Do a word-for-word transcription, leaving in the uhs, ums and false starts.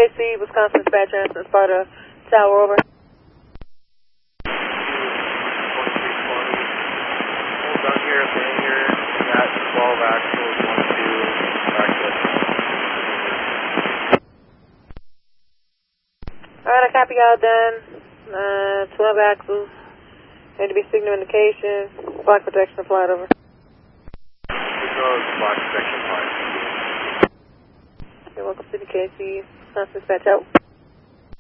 K C, Wisconsin Dispatch Answer, Sparta Tower, over. Hold down here at the hangar at twelve axles, one, two, backlit. Alright, I copy y'all done. Uh, twelve axles. Need to be signal indication. Block protection applied, over. Signal block protection applied. You're welcome to the K C, Wisconsin Dispatch out.